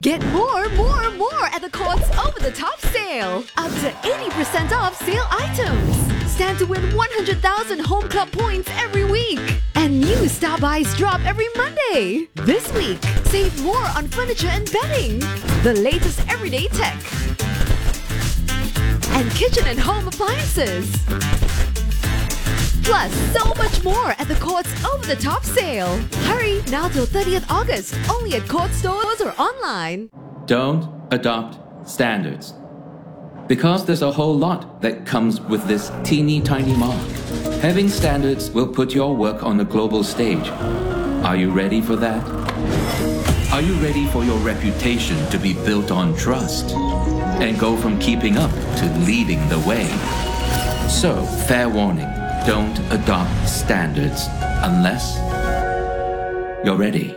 Get more at the Courts Over the Top sale. Up to 80% off sale items. Stand to win 100,000 Home Club points every week. And new Star Buys drop every Monday. This week, save more on furniture and bedding. The latest everyday tech. And kitchen and home appliances. Plus, so much more at the Courts Over the Top sale. Hurry, now till 30th August, only at Court stores or online. Don't adopt standards. Because there's a whole lot that comes with this teeny tiny mark. Having standards will put your work on the global stage. Are you ready for that? Are you ready for your reputation to be built on trust and go from keeping up to leading the way? So, fair warning. Don't adopt standards unless you're ready.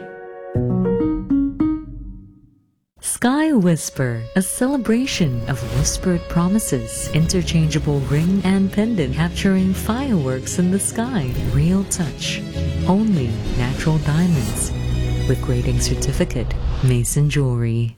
Sky Whisper, a celebration of whispered promises, interchangeable ring and pendant capturing fireworks in the sky, real touch, only natural diamonds, with grading certificate, Mason Jewelry.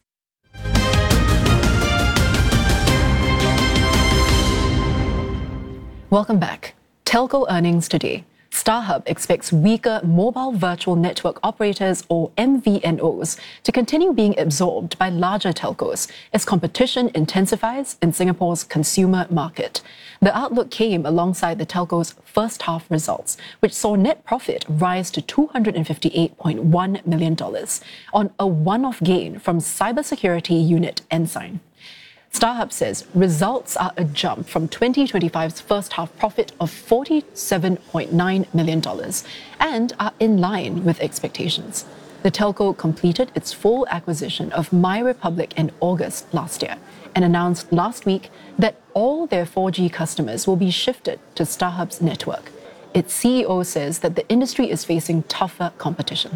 Welcome back. Telco earnings today. StarHub expects weaker mobile virtual network operators, or MVNOs, to continue being absorbed by larger telcos as competition intensifies in Singapore's consumer market. The outlook came alongside the telco's first half results, which saw net profit rise to $258.1 million on a one-off gain from cybersecurity unit Ensign. StarHub says results are a jump from 2025's first half profit of $47.9 million and are in line with expectations. The telco completed its full acquisition of MyRepublic in August last year and announced last week that all their 4G customers will be shifted to StarHub's network. Its CEO says that the industry is facing tougher competition.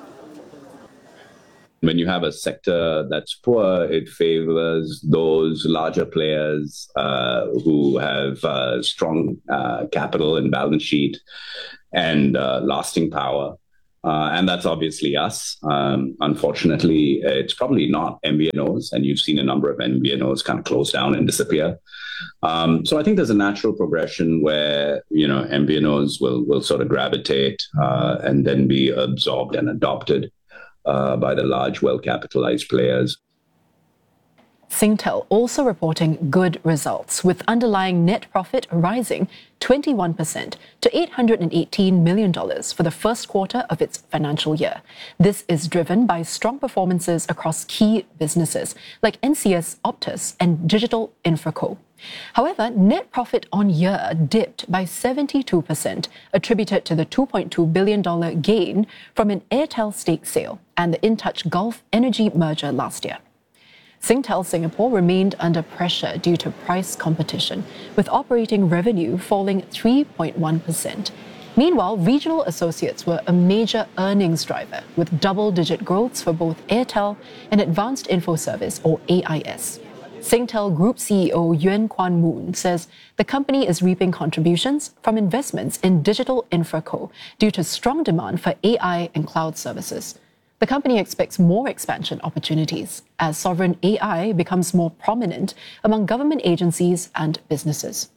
When you have a sector that's poor, it favors those larger players who have strong capital and balance sheet and lasting power. And that's obviously us. Unfortunately, it's probably not MVNOs, and you've seen a number of MVNOs kind of close down and disappear. So I think there's a natural progression where, MVNOs will sort of gravitate and then be absorbed and adopted by the large, well-capitalized players. Singtel also reporting good results, with underlying net profit rising 21% to $818 million for the first quarter of its financial year. This is driven by strong performances across key businesses like NCS Optus and Digital Infraco. However, net profit on year dipped by 72%, attributed to the $2.2 billion gain from an Airtel stake sale and the InTouch Gulf Energy merger last year. Singtel Singapore remained under pressure due to price competition, with operating revenue falling 3.1%. Meanwhile, regional associates were a major earnings driver, with double-digit growths for both Airtel and Advanced Info Service, or AIS. Singtel Group CEO Yuen Kwan Moon says the company is reaping contributions from investments in Digital Infraco due to strong demand for AI and cloud services. The company expects more expansion opportunities as sovereign AI becomes more prominent among government agencies and businesses.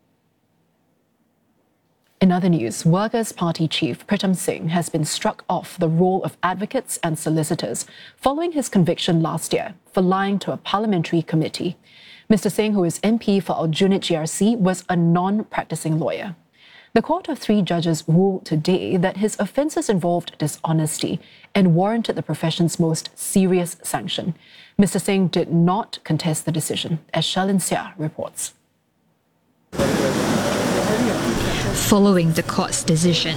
In other news, Workers' Party Chief Pritam Singh has been struck off the role of advocates and solicitors following his conviction last year for lying to a parliamentary committee. Mr. Singh, who is MP for Aljunied GRC, was a non-practicing lawyer. The court of 3 judges ruled today that his offences involved dishonesty and warranted the profession's most serious sanction. Mr. Singh did not contest the decision, as Shalin Seah reports. Following the court's decision,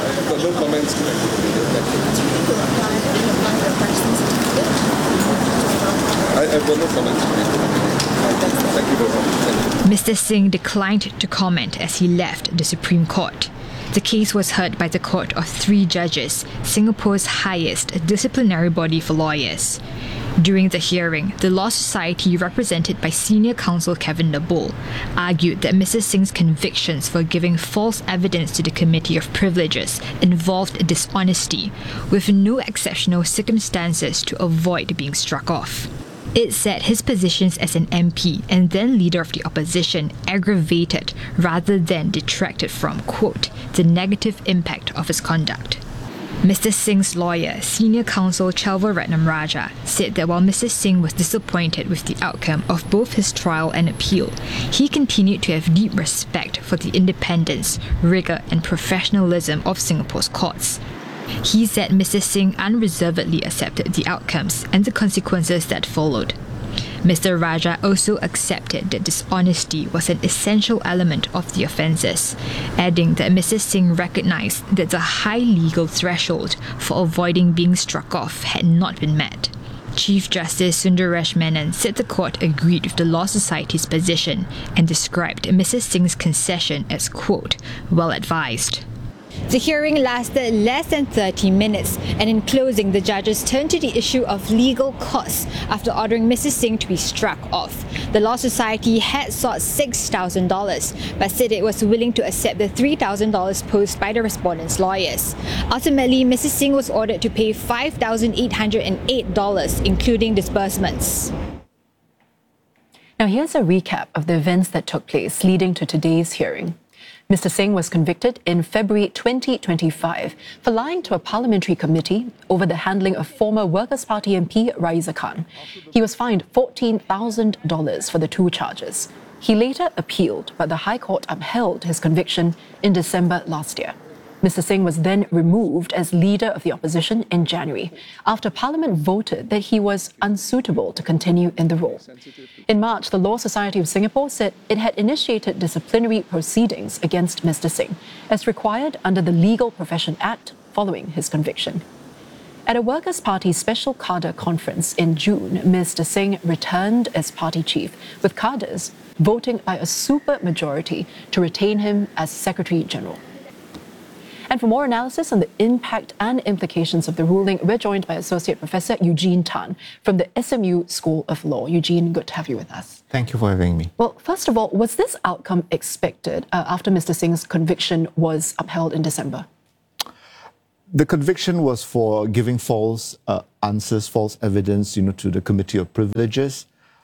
Mr. Singh declined to comment as he left the Supreme Court. The case was heard by the court of 3 judges, Singapore's highest disciplinary body for lawyers. During the hearing, the Law Society, represented by senior counsel Kevin Nabul, argued that Mrs. Singh's convictions for giving false evidence to the Committee of Privileges involved dishonesty, with no exceptional circumstances to avoid being struck off. It said his positions as an MP and then leader of the opposition aggravated rather than detracted from, quote, the negative impact of his conduct. Mr. Singh's lawyer, senior counsel Chelva Ratnam Raja, said that while Mr. Singh was disappointed with the outcome of both his trial and appeal, he continued to have deep respect for the independence, rigour and professionalism of Singapore's courts. He said Mr. Singh unreservedly accepted the outcomes and the consequences that followed. Mr. Raja also accepted that dishonesty was an essential element of the offences, adding that Mr. Singh recognised that the high legal threshold for avoiding being struck off had not been met. Chief Justice Sundaresh Menon said the court agreed with the Law Society's position and described Mrs. Singh's concession as, quote, well advised. The hearing lasted less than 30 minutes, and in closing, the judges turned to the issue of legal costs after ordering Mrs. Singh to be struck off. The Law Society had sought $6,000, but said it was willing to accept the $3,000 posed by the respondents' lawyers. Ultimately, Mrs. Singh was ordered to pay $5,808, including disbursements. Now here's a recap of the events that took place leading to today's hearing. Mr. Singh was convicted in February 2025 for lying to a parliamentary committee over the handling of former Workers' Party MP Raisa Khan. He was fined $14,000 for the two charges. He later appealed, but the High Court upheld his conviction in December last year. Mr. Singh was then removed as leader of the opposition in January after Parliament voted that he was unsuitable to continue in the role. In March, the Law Society of Singapore said it had initiated disciplinary proceedings against Mr. Singh, as required under the Legal Profession Act following his conviction. At a Workers' Party special cadre conference in June, Mr. Singh returned as party chief, with cadres voting by a super majority to retain him as Secretary General. And for more analysis on the impact and implications of the ruling, we're joined by Associate Professor Eugene Tan from the SMU School of Law. Eugene, good to have you with us. Thank you for having me. Well, first of all, was this outcome expected after Mr. Singh's conviction was upheld in December? The conviction was for giving false answers, false evidence, to the Committee of Privileges,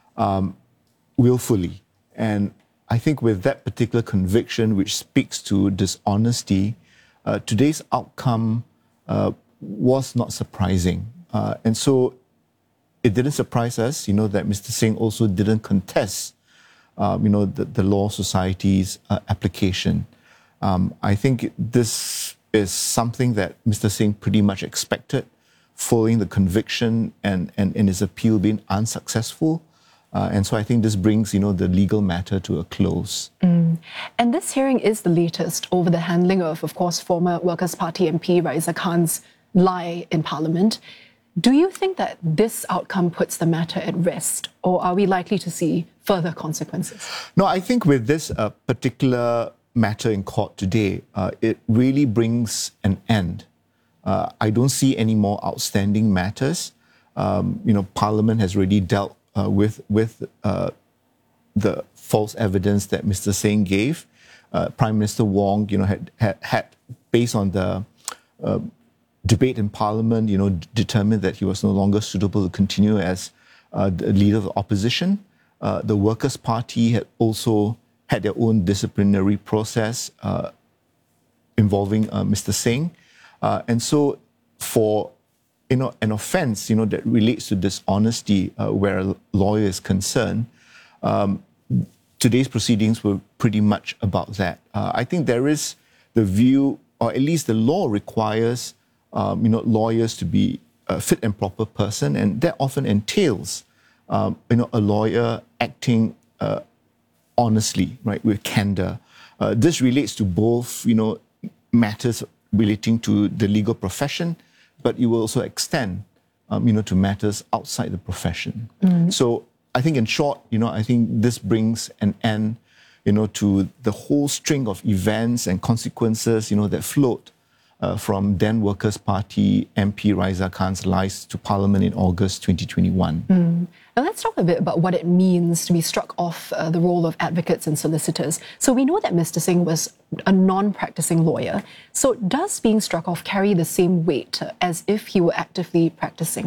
willfully. And I think with that particular conviction, which speaks to dishonesty, today's outcome was not surprising. And so it didn't surprise us, that Mr. Singh also didn't contest, the Law Society's application. I think this is something that Mr. Singh pretty much expected following the conviction and his appeal being unsuccessful. And so I think this brings, the legal matter to a close. And this hearing is the latest over the handling of course, former Workers' Party MP Raisa Khan's lie in Parliament. Do you think that this outcome puts the matter at rest, or are we likely to see further consequences? No, I think with this particular matter in court today, it really brings an end. I don't see any more outstanding matters. Parliament has already dealt with the false evidence that Mr. Singh gave. Prime Minister Wong, had based on the debate in Parliament, determined that he was no longer suitable to continue as the leader of the opposition. The Workers' Party had also had their own disciplinary process involving Mr. Singh. And so for an offence, that relates to dishonesty where a lawyer is concerned, today's proceedings were pretty much about that. I think there is the view, or at least the law requires, lawyers to be a fit and proper person, and that often entails, a lawyer acting honestly, right, with candour. This relates to both, matters relating to the legal profession, but it will also extend, to matters outside the profession. So I think in short, I think this brings an end, to the whole string of events and consequences, that flowed from then Workers' Party MP Raisa Khan's lies to Parliament in August 2021. Now let's talk a bit about what it means to be struck off the role of advocates and solicitors. So we know that Mr. Singh was a non-practicing lawyer. So does being struck off carry the same weight as if he were actively practicing?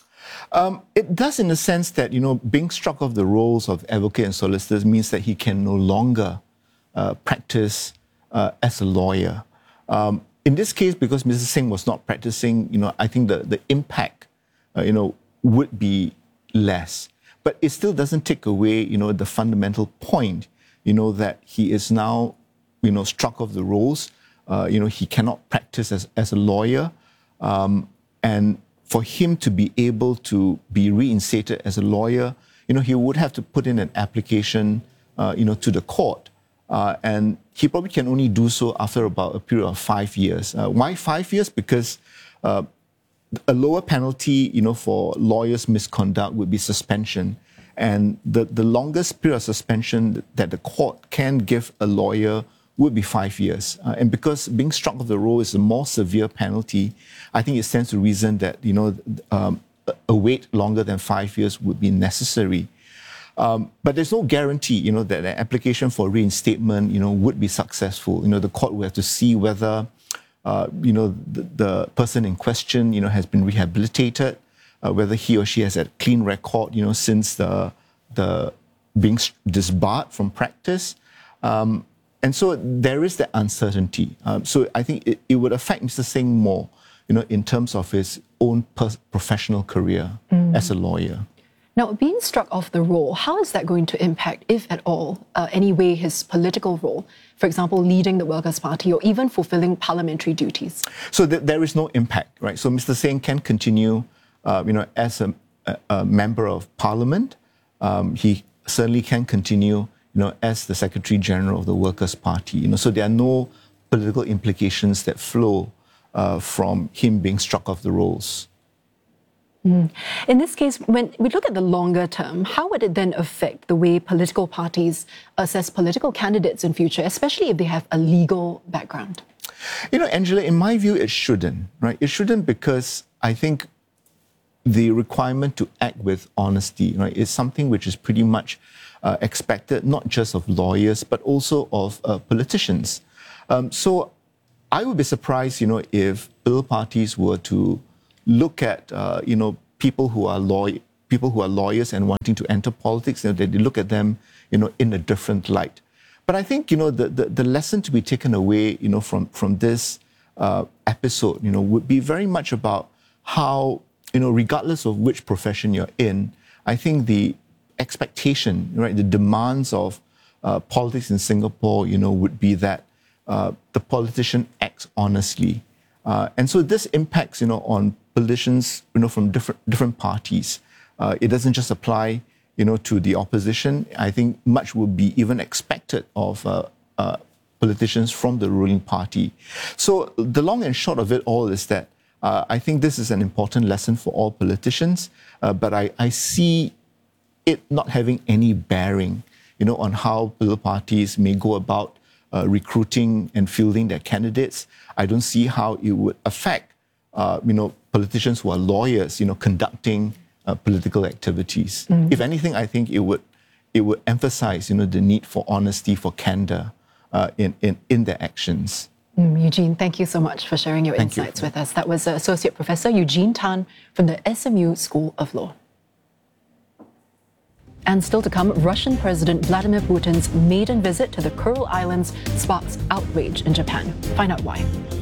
It does, in the sense that, being struck off the roles of advocate and solicitors means that he can no longer practice as a lawyer. In this case, because Mr. Singh was not practicing, I think the impact, would be less. But it still doesn't take away, the fundamental point, that he is now, struck off the roles. He cannot practice as a lawyer. And for him to be able to be reinstated as a lawyer, he would have to put in an application, to the court. And he probably can only do so after about a period of 5 years. Why 5 years? Because a lower penalty, for lawyers' misconduct would be suspension. And the longest period of suspension that the court can give a lawyer would be 5 years. And because being struck off the roll is a more severe penalty, I think it stands to reason that, a wait longer than 5 years would be necessary. But there's no guarantee, that an application for reinstatement, would be successful. The court will have to see whether, the person in question, has been rehabilitated, whether he or she has a clean record, since the being disbarred from practice. And so there is that uncertainty. So I think it would affect Mr. Singh more, in terms of his own professional career as a lawyer. Now, being struck off the roll, how is that going to impact, if at all, any way his political role? For example, leading the Workers' Party or even fulfilling parliamentary duties? So there is no impact, right? So Mr. Singh can continue, as a member of Parliament. He certainly can continue, as the Secretary General of the Workers' Party. So there are no political implications that flow from him being struck off the rolls. In this case, when we look at the longer term, how would it then affect the way political parties assess political candidates in future, especially if they have a legal background? Angela, in my view, it shouldn't, right? It shouldn't, because I think the requirement to act with honesty, right, is something which is pretty much expected, not just of lawyers, but also of politicians. So I would be surprised, if political parties were to look at, people who are lawyers and wanting to enter politics, they look at them, in a different light. But I think, the lesson to be taken away, from this episode, would be very much about how, regardless of which profession you're in, I think the expectation, right, the demands of politics in Singapore, would be that the politician acts honestly. And so this impacts, on politicians, from different parties. It doesn't just apply, to the opposition. I think much would be even expected of politicians from the ruling party. So the long and short of it all is that I think this is an important lesson for all politicians, but I see it not having any bearing, on how political parties may go about recruiting and fielding their candidates. I don't see how it would affect, politicians who are lawyers, conducting political activities. If anything, I think it would emphasize, the need for honesty, for candor in their actions. Eugene, thank you so much for sharing your insights with us. That was Associate Professor Eugene Tan from the SMU School of Law. And still to come, Russian President Vladimir Putin's maiden visit to the Kuril Islands sparks outrage in Japan. Find out why.